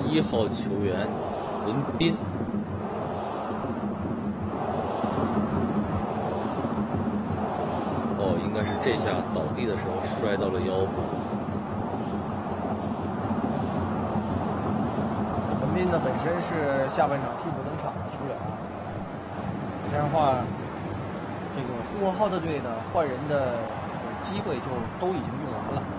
1号球员文彬。哦，应该是这下倒地的时候摔到了腰部。 文彬呢本身是下半场替补登场的球员啊，这样的话，这个呼和浩特队呢换人的机会就都已经用完了。